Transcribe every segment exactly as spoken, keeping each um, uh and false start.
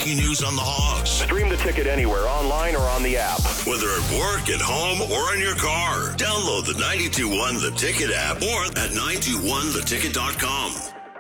breaking news on the Hogs. Stream the ticket anywhere, online or on the app. Whether at work, at home, or in your car. Download the ninety-two point one The Ticket app or at nine two one the ticket dot com.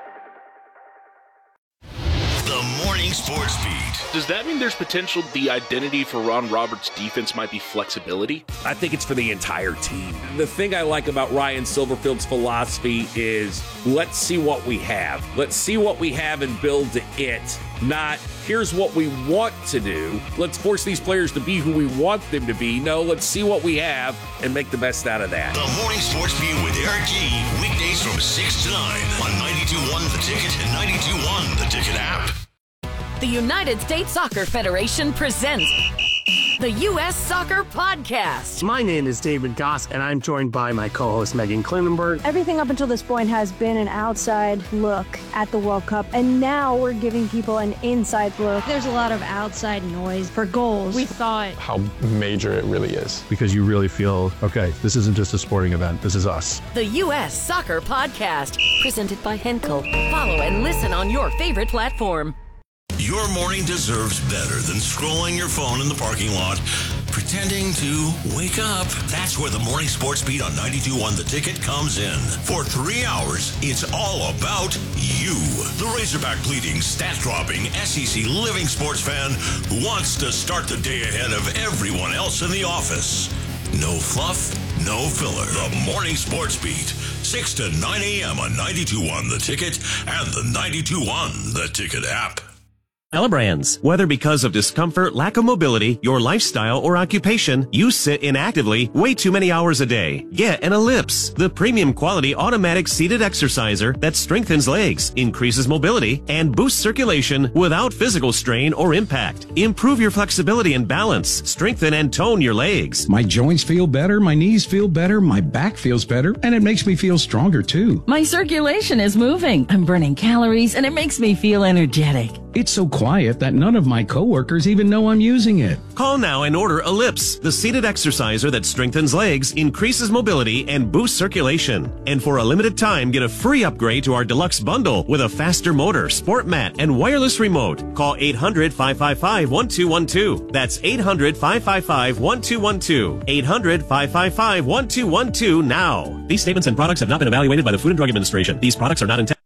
The Morning Sports Beat. Does that mean there's potential the identity for Ron Roberts' defense might be flexibility? I think it's for the entire team. The thing I like about Ryan Silverfield's philosophy is let's see what we have. Let's see what we have and build to it. Not, here's what we want to do. Let's force these players to be who we want them to be. No, let's see what we have and make the best out of that. The Morning Sports Beat with Eric G. Weekdays from six to nine on ninety-two point one The Ticket and ninety-two point one The Ticket app. The United States Soccer Federation presents the U S Soccer Podcast. My name is David Goss, and I'm joined by my co-host Megan Klinenberg. Everything up until this point has been an outside look at the World Cup, and now we're giving people an inside look. There's a lot of outside noise for goals. We thought how major it really is. Because you really feel, okay, this isn't just a sporting event, this is us. The U S Soccer Podcast, presented by Henkel. Follow and listen on your favorite platform. Your morning deserves better than scrolling your phone in the parking lot, pretending to wake up. That's where the Morning Sports Beat on ninety-two point one The Ticket comes in. For three hours, it's all about you. The Razorback bleeding, stat-dropping, S E C living sports fan who wants to start the day ahead of everyone else in the office. No fluff, no filler. The Morning Sports Beat, six to nine a.m. on ninety-two point one The Ticket and the ninety-two point one The Ticket app. Elebrands. Whether because of discomfort, lack of mobility, your lifestyle, or occupation, you sit inactively way too many hours a day. Get an Ellipse, the premium quality automatic seated exerciser that strengthens legs, increases mobility, and boosts circulation without physical strain or impact. Improve your flexibility and balance. Strengthen and tone your legs. My joints feel better, my knees feel better, my back feels better, and it makes me feel stronger too. My circulation is moving. I'm burning calories, and it makes me feel energetic. It's so quiet that none of my coworkers even know I'm using it. Call now and order Ellipse, the seated exerciser that strengthens legs, increases mobility, and boosts circulation. And for a limited time, get a free upgrade to our deluxe bundle with a faster motor, sport mat, and wireless remote. Call eight hundred, five five five, one two one two. That's eight hundred, five five five, one two one two. eight hundred, five five five, one two one two now. These statements and products have not been evaluated by the Food and Drug Administration. These products are not intended.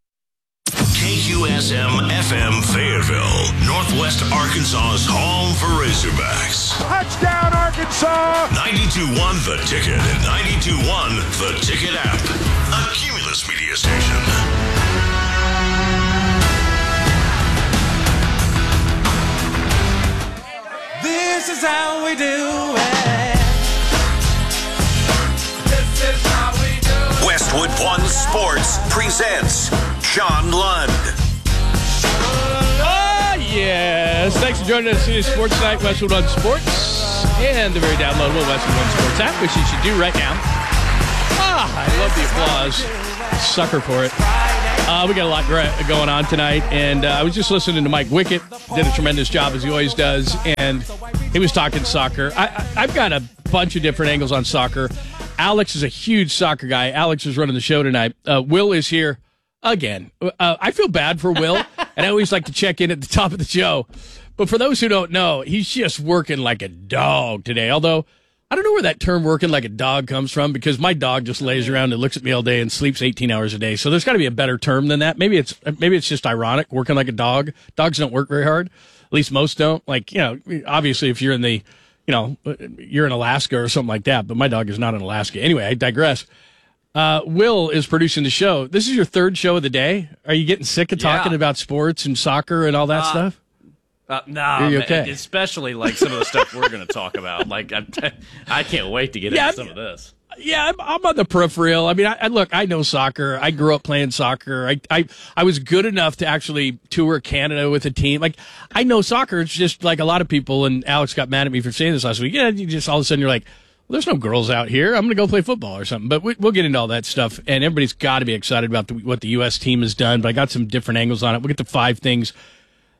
K Q S M F M Fayetteville, Northwest Arkansas's home for Razorbacks. Touchdown, Arkansas! ninety-two point one The Ticket and ninety-two point one The Ticket app. A Cumulus Media Station. This is how we do it. This is how we do it. Westwood One Sports presents John Lund. Ah, yes. Thanks for joining us here at Sports Night, Westwood One Sports, and the very downloadable Westwood One Sports app, which you should do right now. Ah, I love the applause. Sucker for it. Uh, we got a lot going on tonight, and uh, I was just listening to Mike Wickett. Did a tremendous job, as he always does, and he was talking soccer. I, I, I've got a bunch of different angles on soccer. Alex is a huge soccer guy. Alex is running the show tonight. Uh, Will is here. Again, uh, I feel bad for Will, and I always like to check in at the top of the show. But for those who don't know, he's just working like a dog today. Although, I don't know where that term working like a dog comes from, because my dog just lays around and looks at me all day and sleeps eighteen hours a day. So there's got to be a better term than that. Maybe it's maybe it's just ironic, working like a dog. Dogs don't work very hard. At least most don't. Like, you know, obviously if you're in the, you know, you're in Alaska or something like that. But my dog is not in Alaska. Anyway, I digress. Uh, Will is producing the show. This is your third show of the day. Are you getting sick of talking yeah. about sports and soccer and all that uh, stuff? Uh, no, Are you man, okay? Especially like some of the stuff we're going to talk about. Like, I, I can't wait to get yeah, into some of this. Yeah, I'm, I'm on the peripheral. I mean, I, I look, I know soccer. I grew up playing soccer. I, I, I was good enough to actually tour Canada with a team. Like, I know soccer. It's just like a lot of people, and Alex got mad at me for saying this last week. Yeah, you just all of a sudden you're like, well, there's no girls out here. I'm going to go play football or something. But we, we'll get into all that stuff, and everybody's got to be excited about the, what the U S team has done. But I got some different angles on it. We'll get to five things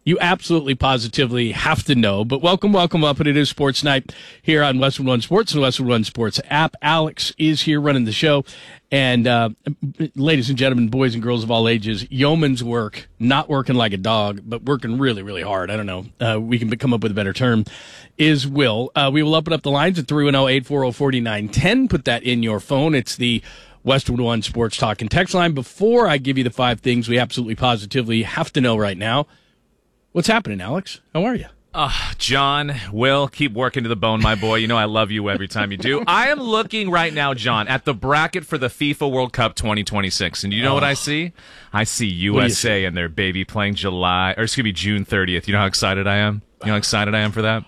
you absolutely positively have to know. But welcome, welcome up, and it is Sports Night here on Westwood One Sports and Westwood One Sports app. Alex is here running the show. And uh, ladies and gentlemen, boys and girls of all ages, yeoman's work, not working like a dog, but working really, really hard. I don't know. Uh, we can come up with a better term, is Will. Uh, we will open up the lines at three one zero, eight four zero, four nine one zero. Put that in your phone. It's the Westwood One Sports Talk and Text line. Before I give you the five things we absolutely positively have to know right now, what's happening, Alex? How are you? Uh, John, Will, keep working to the bone, my boy. You know I love you every time you do. I am looking right now, John, at the bracket for the FIFA World Cup twenty twenty-six. And you know oh. what I see? I see U S A and their baby playing July, or excuse me, June thirtieth. You know how excited I am? You know how excited I am for that?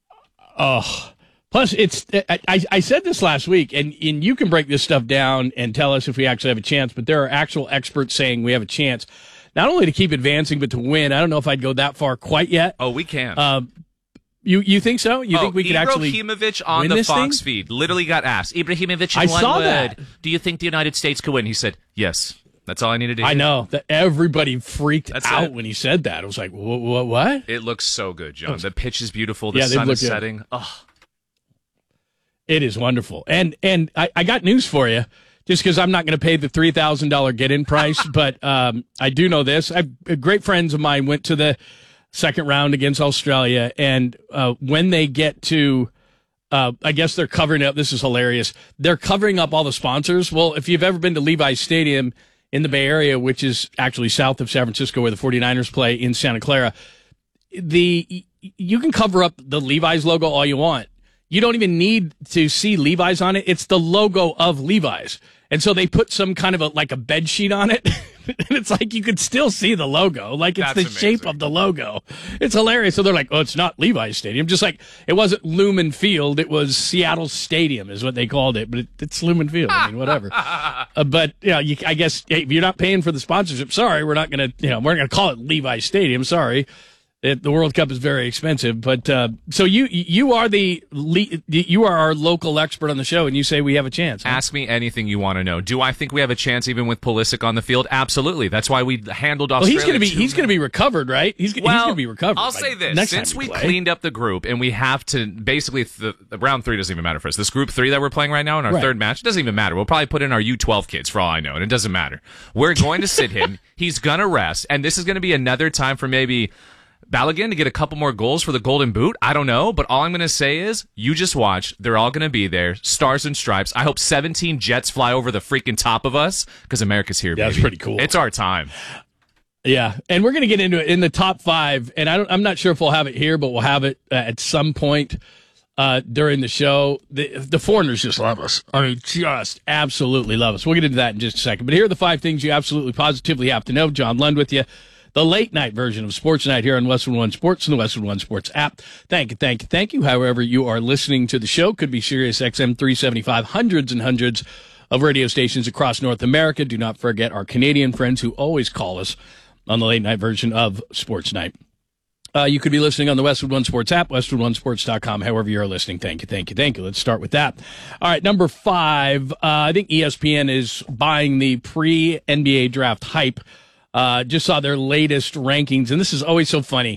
Oh, plus it's, I, I, I said this last week, and, and you can break this stuff down and tell us if we actually have a chance, but there are actual experts saying we have a chance. Not only to keep advancing, but to win. I don't know if I'd go that far quite yet. Oh, we can. Um, you you think so? You oh, think we could actually Ibrahimovic on the Fox thing? feed literally got asked. Ibrahimovic in I one saw word. That. Do you think the United States could win? He said, yes. That's all I needed to hear. I know. that Everybody freaked That's out it. when he said that. I was like, what? what, what? It looks so good, John. The pitch is beautiful. The yeah, sun is good. setting. Oh. It is wonderful. And, and I, I got news for you. Just because I'm not going to pay the three thousand dollars get-in price, but um, I do know this. I've, great friends of mine went to the second round against Australia, and uh, when they get to, uh, I guess they're covering up, this is hilarious, they're covering up all the sponsors. Well, if you've ever been to Levi's Stadium in the Bay Area, which is actually south of San Francisco where the 49ers play in Santa Clara, the you can cover up the Levi's logo all you want. You don't even need to see Levi's on it. It's the logo of Levi's. And so they put some kind of a, like a bed sheet on it. And it's like you could still see the logo. Like it's That's the amazing. shape of the logo. It's hilarious. So they're like, oh, it's not Levi's Stadium. Just like it wasn't Lumen Field. It was Seattle Stadium is what they called it. But it, it's Lumen Field. I mean, whatever. uh, but, you know, you, I guess hey, if you're not paying for the sponsorship, sorry, we're not going to, you know, we're not going to call it Levi's Stadium. Sorry. It, the World Cup is very expensive, but uh, so you you are the you are our local expert on the show, and you say we have a chance. Huh? Ask me anything you want to know. Do I think we have a chance even with Pulisic on the field? Absolutely. That's why we handled Australia. Well, he's going to be he's going to be recovered, right? He's, well, he's going to be recovered. I'll like, say this: next since we, we play. cleaned up the group, and we have to basically the, the round three doesn't even matter for us. This group three that we're playing right now in our right. third match it doesn't even matter. We'll probably put in our U twelve kids for all I know, and it doesn't matter. We're going to sit him. He's going to rest, and this is going to be another time for maybe Balogun to get a couple more goals for the Golden Boot. I don't know, but all I'm going to say is you just watch. They're all going to be there. Stars and stripes. I hope seventeen jets fly over the freaking top of us because America's here, yeah, baby. That's pretty cool. It's our time. Yeah, and we're going to get into it in the top five, and I don't, I'm not sure if we'll have it here, but we'll have it uh, at some point uh, during the show. The, the foreigners just love us. I mean, just absolutely love us. We'll get into that in just a second. But here are the five things you absolutely positively have to know. John Lund with you. The late night version of Sports Night here on Westwood One Sports and the Westwood One Sports app. Thank you, thank you, thank you. However you are listening to the show, could be Sirius X M three seventy-five, hundreds and hundreds of radio stations across North America. Do not forget our Canadian friends who always call us on the late night version of Sports Night. Uh, you could be listening on the Westwood One Sports app, westwood one sports dot com, however you're listening. Thank you, thank you, thank you. Let's start with that. All right, number five, uh, I think E S P N is buying the pre-N B A draft hype. Uh, just saw their latest rankings, and this is always so funny.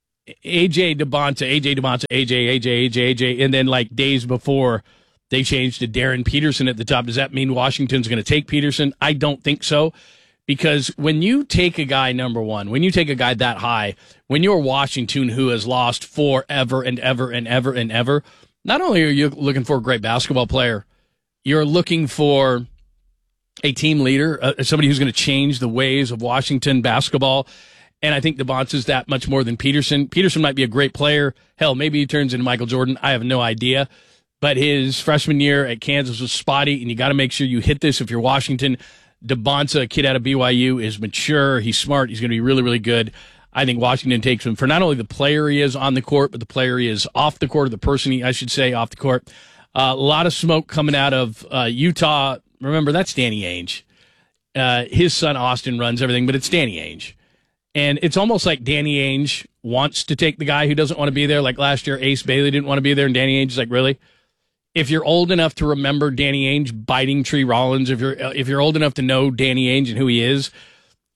A J DeBonta, A J DeBonta, A J, A J, A J, A J, and then like days before they changed to Darren Peterson at the top. Does that mean Washington's going to take Peterson? I don't think so, because when you take a guy number one, when you take a guy that high, when you're Washington who has lost forever and ever and ever and ever, not only are you looking for a great basketball player, you're looking for a team leader, uh, somebody who's going to change the ways of Washington basketball. And I think DeBonta's that much more than Peterson. Peterson might be a great player. Hell, maybe he turns into Michael Jordan. I have no idea. But his freshman year at Kansas was spotty, and you got to make sure you hit this if you're Washington. DeBonta, a kid out of B Y U, is mature. He's smart. He's going to be really, really good. I think Washington takes him for not only the player he is on the court, but the player he is off the court, or the person he, I should say, off the court. Uh, a lot of smoke coming out of uh, Utah. Remember, that's Danny Ainge. Uh, his son, Austin, runs everything, but it's Danny Ainge. And it's almost like Danny Ainge wants to take the guy who doesn't want to be there. Like last year, Ace Bailey didn't want to be there, and Danny Ainge is like, really? If you're old enough to remember Danny Ainge biting Tree Rollins, if you're if you're old enough to know Danny Ainge and who he is,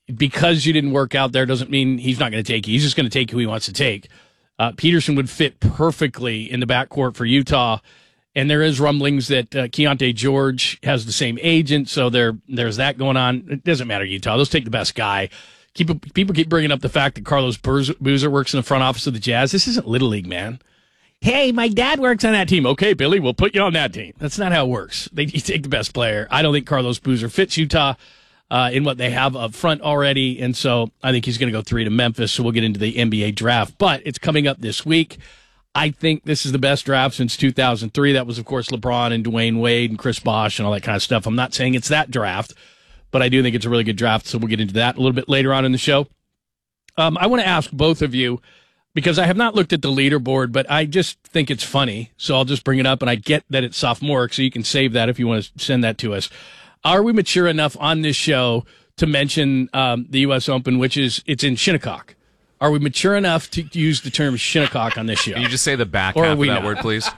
because you didn't work out there doesn't mean he's not going to take you. He's just going to take who he wants to take. Uh, Peterson would fit perfectly in the backcourt for Utah. And there is rumblings that uh, Keontae George has the same agent, so there there's that going on. It doesn't matter, Utah. They'll take the best guy. Keep, people keep bringing up the fact that Carlos Boozer works in the front office of the Jazz. This isn't Little League, man. Hey, my dad works on that team. Okay, Billy, we'll put you on that team. That's not how it works. They you take the best player. I don't think Carlos Boozer fits Utah uh, in what they have up front already, and so I think he's going to go three to Memphis, so we'll get into the N B A draft. But it's coming up this week. I think this is the best draft since two thousand three. That was, of course, LeBron and Dwayne Wade and Chris Bosh and all that kind of stuff. I'm not saying it's that draft, but I do think it's a really good draft, so we'll get into that a little bit later on in the show. Um, I want to ask both of you, because I have not looked at the leaderboard, but I just think it's funny, so I'll just bring it up, and I get that it's sophomoric, so you can save that if you want to send that to us. Are we mature enough on this show to mention um, the U S Open, which is it's in Shinnecock? Are we mature enough to use the term Shinnecock on this show? Can you just say the back or half of that not? word, please?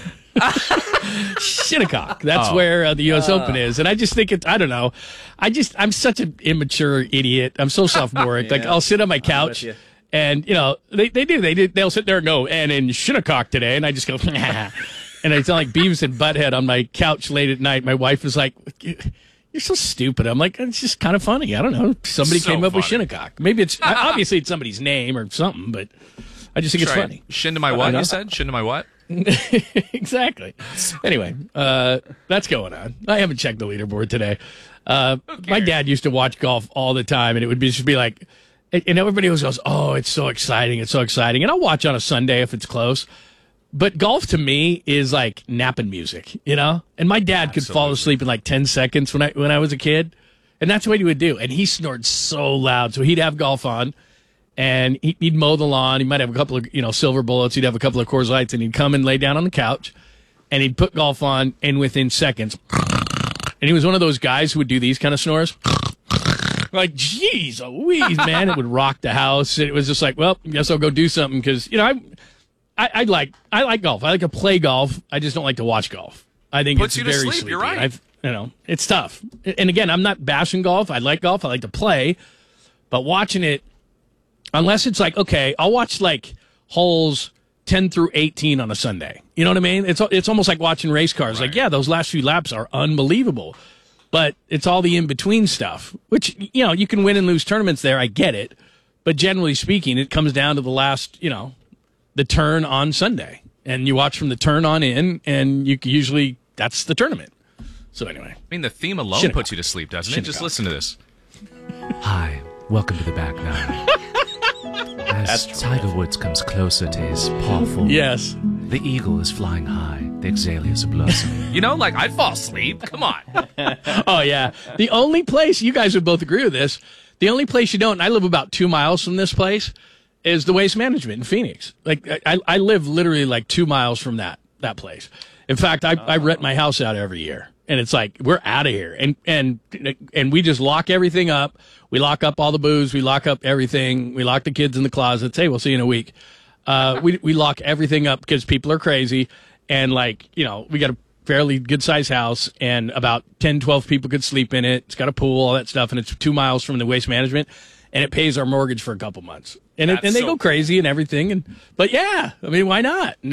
Shinnecock. That's oh. where uh, the U S Uh. Open is. And I just think it, I don't know. I just, I'm such an immature idiot. I'm so sophomoric. Yeah. Like, I'll sit on my couch you. and, you know, they, they do. They do. They'll sit there and go, and in Shinnecock today. And I just go, nah. And I sound like Beavis and Butthead on my couch late at night. My wife is like, you're so stupid. I'm like, it's just kind of funny. I don't know. Somebody So came up with funny. Shinnecock. Maybe it's, obviously it's somebody's name or something, but I just think Try it's it. funny. Shin to my what, you said? Shin to my what? Exactly. Anyway, uh, that's going on. I haven't checked the leaderboard today. Uh, my dad used to watch golf all the time, and it would be, just be like, and everybody always goes, oh, it's so exciting. It's so exciting. And I'll watch on a Sunday if it's close. But golf to me is like napping music, you know? And my dad could fall asleep in like ten seconds when I when I was a kid. And that's what he would do. And he snored so loud. So he'd have golf on and he'd mow the lawn. He might have a couple of, you know, silver bullets. He'd have a couple of Coors Lights, and he'd come and lay down on the couch and he'd put golf on, and within seconds. And he was one of those guys who would do these kind of snores. Like, geez, Louise, man, it would rock the house. And it was just like, well, I guess I'll go do something because, you know, I, I, I like I like golf. I like to play golf. I just don't like to watch golf. I think Puts it's you to very sleep, sleepy. you're right. I've, you know, it's tough. And again, I'm not bashing golf. I like golf. I like to play. But watching it, unless it's like, okay, I'll watch like holes ten through eighteen on a Sunday. You know what I mean? It's it's almost like watching race cars. Right. Like, yeah, those last few laps are unbelievable. But it's all the in-between stuff, which, you know, you can win and lose tournaments there. I get it. But generally speaking, it comes down to the last, you know, the turn on Sunday. And you watch from the turn on in, and you usually, that's the tournament. So anyway. I mean, the theme alone Shinnecock. puts you to sleep, doesn't Shinnecock. it? Just listen to this. Hi, welcome to the back nine. As Tiger Woods comes closer to his powerful, Yes. the eagle is flying high. The azaleas are blossoming. You know, like, I'd fall asleep. Come on. Oh, yeah. The only place, you guys would both agree with this, the only place you don't, and I live about two miles from this place, is the Waste Management in Phoenix. Like, I, I live literally like two miles from that that place. In fact, I, I rent my house out every year. And it's like, we're out of here. And, and, and we just lock everything up. We lock up all the booze. We lock up everything. We lock the kids in the closets. Hey, we'll see you in a week. Uh, we, we lock everything up because people are crazy. And like, you know, we got a fairly good sized house, and about ten, twelve people could sleep in it. It's got a pool, all that stuff. And it's two miles from the Waste Management, and it pays our mortgage for a couple months. And, it, and they so go crazy and everything. And, but yeah, I mean, why not?